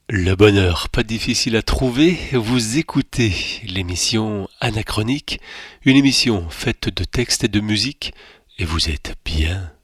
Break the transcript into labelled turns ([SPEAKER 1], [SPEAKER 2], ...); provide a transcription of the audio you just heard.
[SPEAKER 1] Le bonheur, pas difficile à trouver, vous écoutez l'émission Anachronique, une émission faite de textes et de musique, et vous êtes bien.